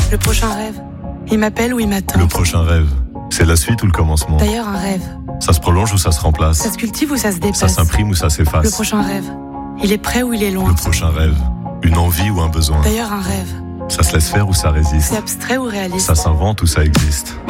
Le prochain rêve, il m'appelle ou il m'attend. Le prochain rêve, c'est la suite ou le commencement? D'ailleurs, un rêve, Ça se prolonge ou ça se remplace? ça se cultive ou ça se dépasse. Ça s'imprime ou ça Le s'efface? prochain rêve, il est près ou il est loin. Le prochain rêve, une envie ou un besoin? D'ailleurs, un rêve, Ça se laisse faire ou ça résiste? c'est abstrait ou réaliste. Ça s'invente ou ça existe?